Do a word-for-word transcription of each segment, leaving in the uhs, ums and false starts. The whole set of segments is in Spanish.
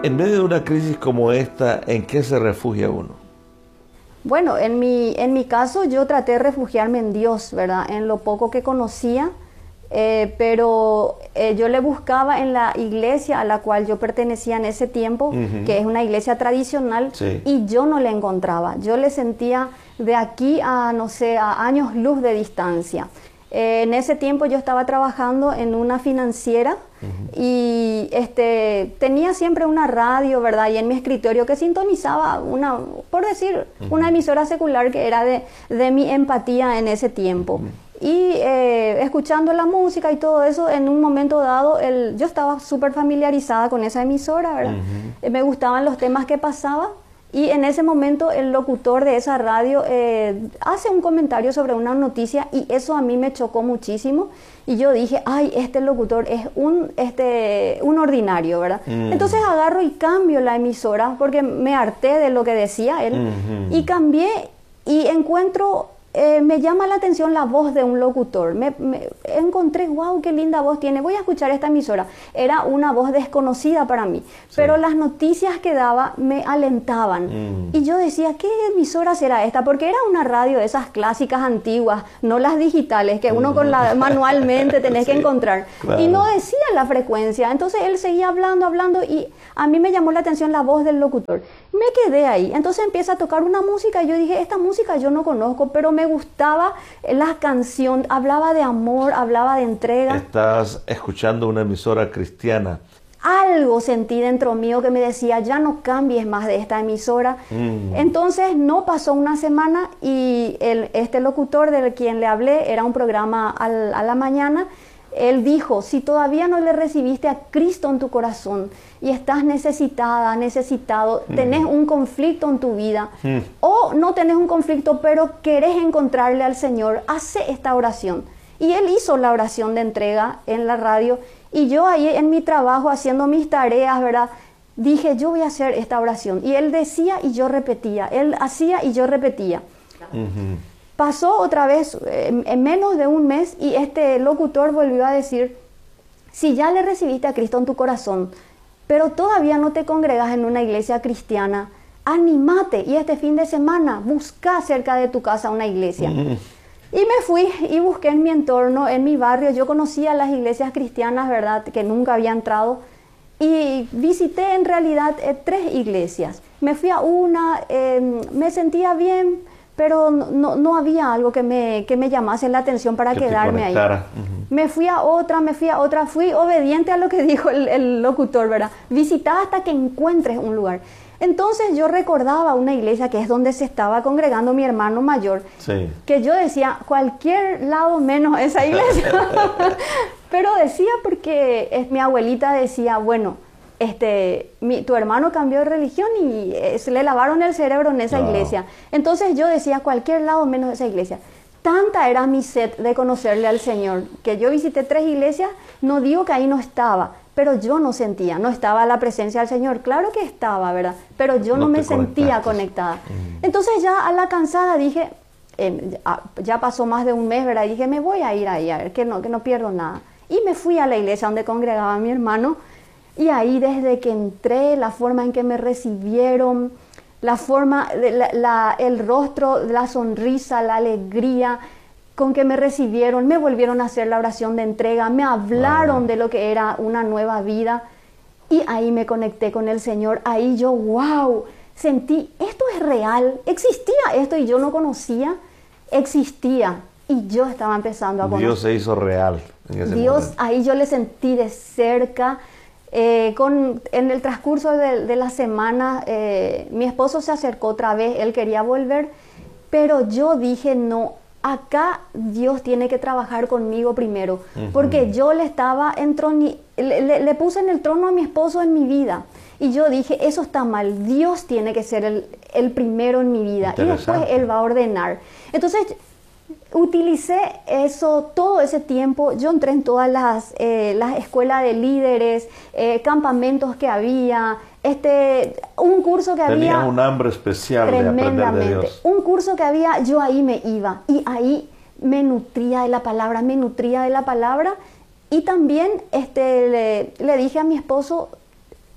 En medio de una crisis como esta, ¿en qué se refugia uno? Bueno, en mi, en mi caso yo traté de refugiarme en Dios, ¿verdad? En lo poco que conocía, eh, pero eh, yo le buscaba en la iglesia a la cual yo pertenecía en ese tiempo, uh-huh. que es una iglesia tradicional, sí. y yo no le encontraba. Yo le sentía de aquí a, no sé, a años luz de distancia. Eh, en ese tiempo yo estaba trabajando en una financiera uh-huh. y este, tenía siempre una radio, ¿verdad? Y en mi escritorio que sintonizaba una, por decir, uh-huh. una emisora secular que era de, de mi empatía en ese tiempo. Uh-huh. Y eh, escuchando la música y todo eso, en un momento dado, el, yo estaba súper familiarizada con esa emisora, ¿verdad? Uh-huh. Me gustaban los temas que pasaban. Y en ese momento el locutor de esa radio eh, hace un comentario sobre una noticia y eso a mí me chocó muchísimo. Y yo dije, ay, este locutor es un, este, un ordinario, ¿verdad? Mm. Entonces agarro y cambio la emisora porque me harté de lo que decía él. Mm-hmm. Y cambié y encuentro... Eh, me llama la atención la voz de un locutor. Me, me encontré, wow, qué linda voz tiene. Voy a escuchar esta emisora. Era una voz desconocida para mí, sí. pero las noticias que daba me alentaban. Mm. Y yo decía, ¿qué emisora será esta? Porque era una radio de esas clásicas antiguas, no las digitales, que uno con la manualmente tenés sí, que encontrar. Claro. Y no decía la frecuencia. Entonces él seguía hablando, hablando y a mí me llamó la atención la voz del locutor. Me quedé ahí. Entonces empieza a tocar una música y yo dije, esta música yo no conozco, pero me Me gustaba la canción, hablaba de amor, hablaba de entrega. Estás escuchando una emisora cristiana. Algo sentí dentro mío que me decía, ya no cambies más de esta emisora. Mm. Entonces no pasó una semana y el, este locutor del quien le hablé, era un programa al, a la mañana, él dijo, si todavía no le recibiste a Cristo en tu corazón y estás necesitada, necesitado, mm. tenés un conflicto en tu vida mm. o no tenés un conflicto pero querés encontrarle al Señor, hace esta oración. Y él hizo la oración de entrega en la radio y yo ahí en mi trabajo haciendo mis tareas, ¿verdad? Dije, yo voy a hacer esta oración. Y él decía y yo repetía, él hacía y yo repetía. Mm-hmm. Pasó otra vez eh, en menos de un mes y este locutor volvió a decir, si ya le recibiste a Cristo en tu corazón, pero todavía no te congregas en una iglesia cristiana, anímate y este fin de semana busca cerca de tu casa una iglesia. Mm. Y me fui y busqué en mi entorno, en mi barrio, yo conocía las iglesias cristianas, ¿verdad?, que nunca había entrado y visité en realidad eh, tres iglesias. Me fui a una, eh, me sentía bien, pero no, no había algo que me, que me llamase la atención para que quedarme ahí. Uh-huh. Me fui a otra, me fui a otra, fui obediente a lo que dijo el, el locutor, ¿verdad? Visitá hasta que encuentres un lugar. Entonces yo recordaba una iglesia que es donde se estaba congregando mi hermano mayor, sí. que yo decía, cualquier lado menos esa iglesia. Pero decía porque es, mi abuelita decía, bueno, Este, mi, tu hermano cambió de religión y eh, se le lavaron el cerebro en esa wow. iglesia. Entonces yo decía, cualquier lado menos esa iglesia. Tanta era mi sed de conocerle al Señor, que yo visité tres iglesias, no digo que ahí no estaba, pero yo no sentía, no estaba la presencia del Señor. Claro que estaba, ¿verdad? Pero yo no, no me sentía conectada. Mm. Entonces ya a la cansada dije, eh, ya pasó más de un mes, ¿verdad? Y dije, me voy a ir ahí, a ver, que no, que no pierdo nada. Y me fui a la iglesia donde congregaba mi hermano. Y ahí desde que entré, la forma en que me recibieron, la forma, la, la, el rostro, la sonrisa, la alegría con que me recibieron, me volvieron a hacer la oración de entrega, me hablaron wow. de lo que era una nueva vida y ahí me conecté con el Señor. Ahí yo, wow, sentí, esto es real, existía esto y yo no conocía, existía y yo estaba empezando a conocer. Dios se hizo real en ese Dios, momento. Ahí yo le sentí de cerca. Eh, con, en el transcurso de, de la semana eh, mi esposo se acercó otra vez, él quería volver, pero yo dije no, acá Dios tiene que trabajar conmigo primero, uh-huh. porque yo le estaba entroni, le, le, le puse en el trono a mi esposo en mi vida y yo dije eso está mal, Dios tiene que ser el, el primero en mi vida y después Él va a ordenar. Entonces utilicé eso, todo ese tiempo, yo entré en todas las, eh, las escuelas de líderes, eh, campamentos que había, este, un curso que Tenía había... un hambre especial de aprender de Dios. Un curso que había, yo ahí me iba y ahí me nutría de la palabra, me nutría de la palabra y también este, le, le dije a mi esposo,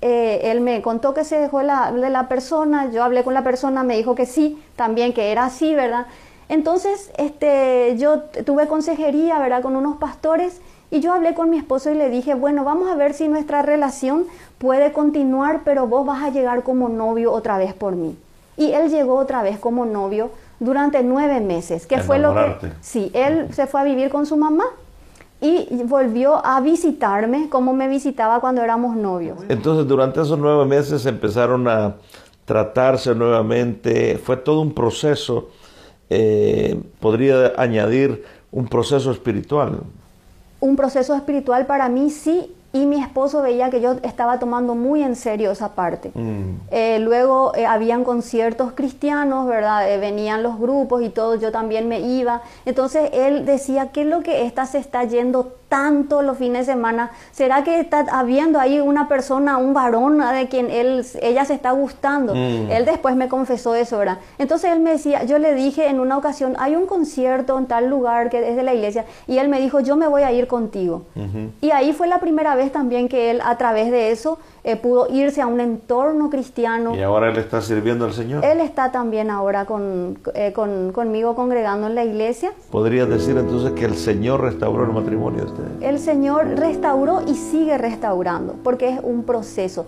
eh, él me contó que se dejó de la, de la persona, yo hablé con la persona, me dijo que sí, también que era así, ¿verdad? Entonces, este, yo tuve consejería, ¿verdad?, con unos pastores, y yo hablé con mi esposo y le dije, bueno, vamos a ver si nuestra relación puede continuar, pero vos vas a llegar como novio otra vez por mí. Y él llegó otra vez como novio durante nueve meses, que fue lo que... Sí, él se fue a vivir con su mamá y volvió a visitarme como me visitaba cuando éramos novios. Entonces, durante esos nueve meses empezaron a tratarse nuevamente, fue todo un proceso, eh, podría añadir un proceso espiritual. Un proceso espiritual para mí, sí, y mi esposo veía que yo estaba tomando muy en serio esa parte. Mm. Eh, luego eh, habían conciertos cristianos, ¿verdad? Eh, venían los grupos y todo, yo también me iba. Entonces él decía, ¿qué es lo que esta se está yendo tanto los fines de semana? ¿Será que está habiendo ahí una persona, un varón de quien él, ella se está gustando? Mm. Él después me confesó eso, ¿verdad? Entonces él me decía, yo le dije en una ocasión, hay un concierto en tal lugar que es de la iglesia, y él me dijo, yo me voy a ir contigo. Uh-huh. Y ahí fue la primera vez también que él, a través de eso, eh, pudo irse a un entorno cristiano. ¿Y ahora él está sirviendo al Señor? Él está también ahora con, eh, con, conmigo congregando en la iglesia. ¿Podrías decir entonces que el Señor restauró el matrimonio de ustedes? El Señor restauró y sigue restaurando, porque es un proceso.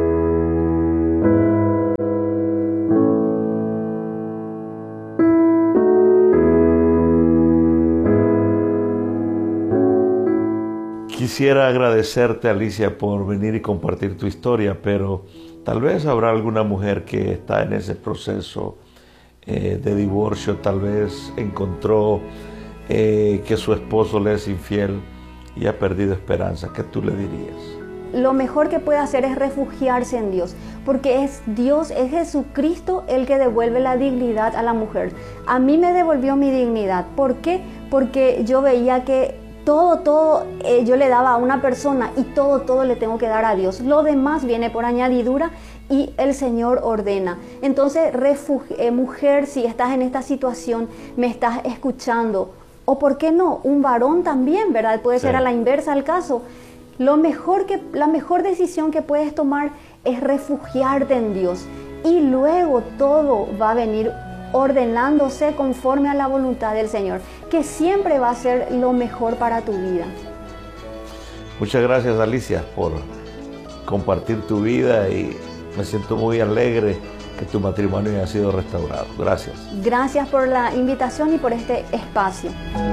Quisiera agradecerte, Alicia, por venir y compartir tu historia, pero tal vez habrá alguna mujer que está en ese proceso eh, de divorcio, tal vez encontró eh, que su esposo le es infiel y ha perdido esperanza. ¿Qué tú le dirías? Lo mejor que puede hacer es refugiarse en Dios, porque es Dios, es Jesucristo el que devuelve la dignidad a la mujer. A mí me devolvió mi dignidad. ¿Por qué? Porque yo veía que todo, todo eh, yo le daba a una persona y todo, todo le tengo que dar a Dios. Lo demás viene por añadidura y el Señor ordena. Entonces, refugi- eh, mujer, si estás en esta situación, me estás escuchando, o por qué no, un varón también, ¿verdad? Puede sí. ser a la inversa el caso. Lo mejor que, la mejor decisión que puedes tomar es refugiarte en Dios, y luego todo va a venir ordenándose conforme a la voluntad del Señor, que siempre va a ser lo mejor para tu vida. Muchas gracias, Alicia, por compartir tu vida, y me siento muy alegre que tu matrimonio haya sido restaurado. Gracias. Gracias por la invitación y por este espacio.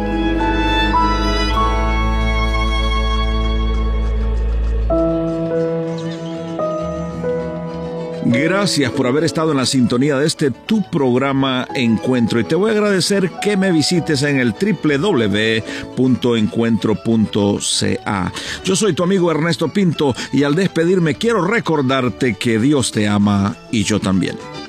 Gracias por haber estado en la sintonía de este tu programa Encuentro, y te voy a agradecer que me visites en el doble u doble u doble u punto encuentro punto c a. Yo soy tu amigo Ernesto Pinto, y al despedirme quiero recordarte que Dios te ama y yo también.